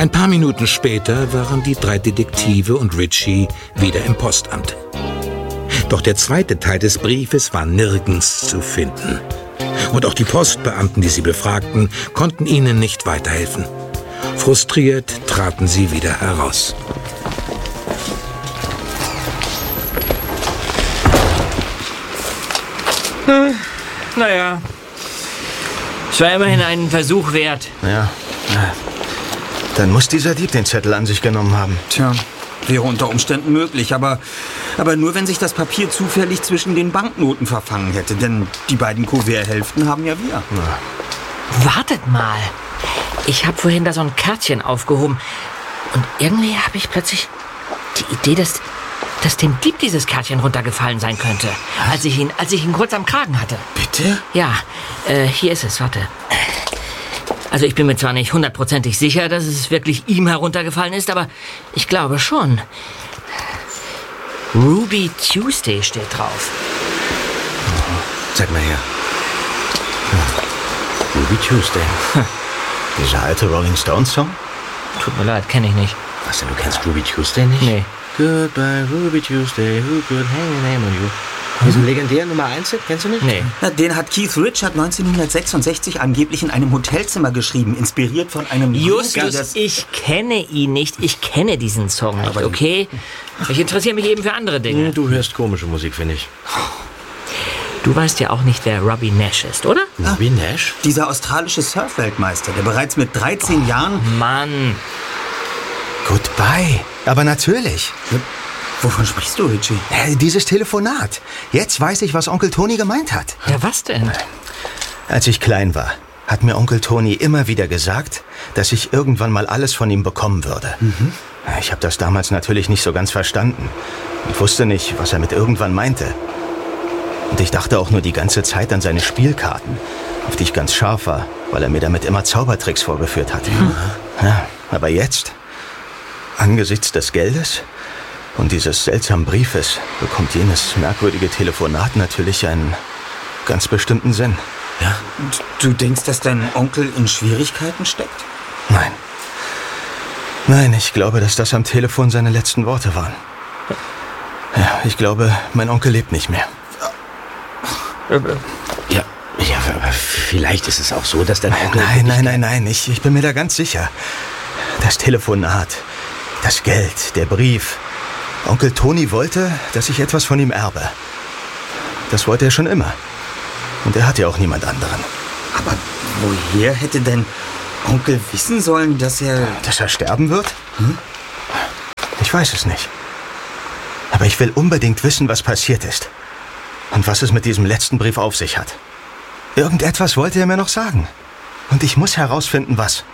Ein paar Minuten später waren die 3 Detektive und Richie wieder im Postamt. Doch der zweite Teil des Briefes war nirgends zu finden. Und auch die Postbeamten, die sie befragten, konnten ihnen nicht weiterhelfen. Frustriert traten sie wieder heraus. Naja, es war immerhin einen Versuch wert. Ja. Dann muss dieser Dieb den Zettel an sich genommen haben. Tja, wäre unter Umständen möglich, aber nur, wenn sich das Papier zufällig zwischen den Banknoten verfangen hätte. Denn die beiden Kuverthälften haben ja wir. Wartet mal. Ich habe vorhin da so ein Kärtchen aufgehoben. Und irgendwie habe ich plötzlich die Idee, dass dem Dieb dieses Kärtchen runtergefallen sein könnte. Als ich ihn kurz am Kragen hatte. Bitte? Ja, hier ist es, warte. Also ich bin mir zwar nicht 100%ig sicher, dass es wirklich ihm heruntergefallen ist, aber ich glaube schon. Ruby Tuesday steht drauf. Zeig mal her. Ruby Tuesday. Dieser alte Rolling Stones Song? Tut mir leid, kenne ich nicht. Was denn, du kennst Ruby Tuesday nicht? Nee. Goodbye Ruby Tuesday, who could hang a name on you? Diesen legendären Nummer 1-Hit, kennst du nicht? Nee. Na, den hat Keith Richard 1966 angeblich in einem Hotelzimmer geschrieben, inspiriert von einem... Justus, ich kenne ihn nicht. Ich kenne diesen Song nicht, okay? Ich interessiere mich eben für andere Dinge. Du hörst komische Musik, finde ich. Du weißt ja auch nicht, wer Robbie Nash ist, oder? Robbie Nash? Dieser australische Surf-Weltmeister, der bereits mit 13 Jahren... Mann. Goodbye. Aber natürlich. Wovon sprichst du, Richie? Dieses Telefonat. Jetzt weiß ich, was Onkel Tony gemeint hat. Ja, was denn? Als ich klein war, hat mir Onkel Tony immer wieder gesagt, dass ich irgendwann mal alles von ihm bekommen würde. Ich habe das damals natürlich nicht so ganz verstanden und wusste nicht, was er mit irgendwann meinte. Und ich dachte auch nur die ganze Zeit an seine Spielkarten, auf die ich ganz scharf war, weil er mir damit immer Zaubertricks vorgeführt hatte. Ja, aber jetzt, angesichts des Geldes und dieses seltsamen Briefes, bekommt jenes merkwürdige Telefonat natürlich einen ganz bestimmten Sinn. Ja? Du denkst, dass dein Onkel in Schwierigkeiten steckt? Nein. Nein, ich glaube, dass das am Telefon seine letzten Worte waren. Ja, ich glaube, mein Onkel lebt nicht mehr. Ja, aber vielleicht ist es auch so, dass dein Onkel... Nein, ich bin mir da ganz sicher. Das Telefonat, das Geld, der Brief. Onkel Tony wollte, dass ich etwas von ihm erbe. Das wollte er schon immer. Und er hat ja auch niemand anderen. Aber woher hätte denn Onkel wissen sollen, dass er... Dass er sterben wird? Ich weiß es nicht. Aber ich will unbedingt wissen, was passiert ist. Und was es mit diesem letzten Brief auf sich hat. Irgendetwas wollte er mir noch sagen. Und ich muss herausfinden, was.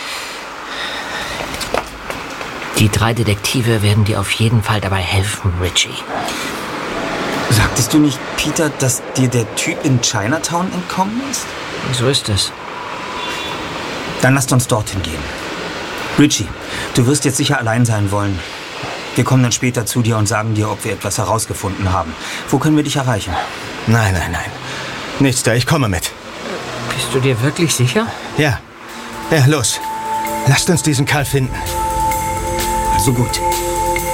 Die 3 Detektive werden dir auf jeden Fall dabei helfen, Richie. Sagtest du nicht, Peter, dass dir der Typ in Chinatown entkommen ist? So ist es. Dann lasst uns dorthin gehen. Richie, du wirst jetzt sicher allein sein wollen. Wir kommen dann später zu dir und sagen dir, ob wir etwas herausgefunden haben. Wo können wir dich erreichen? Nein. Nichts da, ich komme mit. Bist du dir wirklich sicher? Ja, los. Lasst uns diesen Kerl finden. Also gut.